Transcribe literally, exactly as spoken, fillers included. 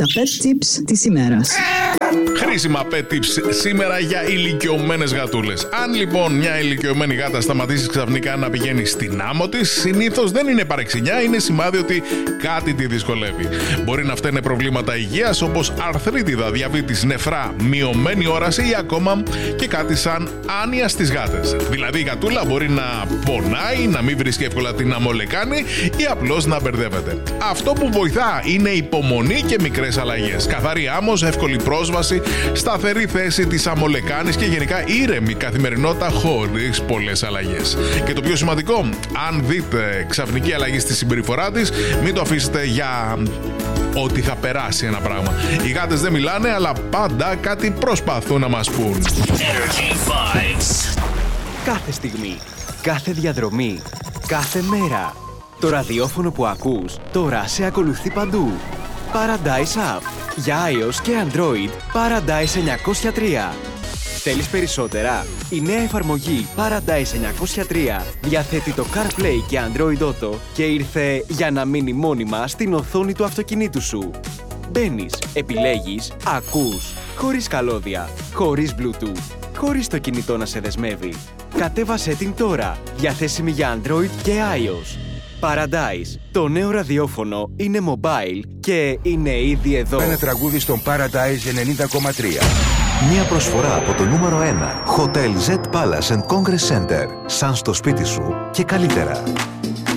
Τα pet tips της ημέρας. Χρήσιμα pet tips σήμερα για ηλικιωμένες γατούλες. Αν λοιπόν μια ηλικιωμένη γάτα σταματήσει ξαφνικά να πηγαίνει στην άμμο της, συνήθως δεν είναι παρεξενιά, είναι σημάδι ότι κάτι τη δυσκολεύει. Μπορεί να φταίνε προβλήματα υγείας όπως αρθρίτιδα, διαβήτης, νεφρά, μειωμένη όραση ή ακόμα και κάτι σαν άνοια στις γάτες. Δηλαδή η γατούλα μπορεί να πονάει, να μην βρίσκει εύκολα την αμολεκάνη ή απλώς να μπερδεύεται. Αυτό που βοηθά είναι υπομονή και μικρές αλλαγές. Καθαρή άμμος, εύκολη πρόσβαση, σταθερή θέση της αμολεκάνης και γενικά ήρεμη καθημερινότητα χωρίς πολλές αλλαγές. Και το πιο σημαντικό, αν δείτε ξαφνική αλλαγή στη συμπεριφορά της, μην το αφήσετε για ότι θα περάσει ένα πράγμα. Οι γάτες δεν μιλάνε, αλλά πάντα κάτι προσπαθούν να μας πούν. Κάθε στιγμή, κάθε διαδρομή, κάθε μέρα. Το ραδιόφωνο που ακούς τώρα σε ακολουθεί παντού. Paradise App. Για iOS και Android, Paradise εννιακόσια τρία. Θέλεις περισσότερα? Η νέα εφαρμογή Paradise εννιακόσια τρία διαθέτει το CarPlay και Android Auto και ήρθε για να μείνει μόνιμα στην οθόνη του αυτοκινήτου σου. Μπαίνεις, επιλέγεις, ακούς, χωρίς καλώδια, χωρίς Bluetooth, χωρίς το κινητό να σε δεσμεύει. Κατέβασέ την τώρα, διαθέσιμη για Android και iOS. Paradise. Το νέο ραδιόφωνο είναι mobile και είναι ήδη εδώ. Ένα τραγούδι στον Paradise ενενήντα κόμμα τρία. Μια προσφορά από το νούμερο ένα Hotel Z Palace and Congress Center. Σαν στο σπίτι σου και καλύτερα.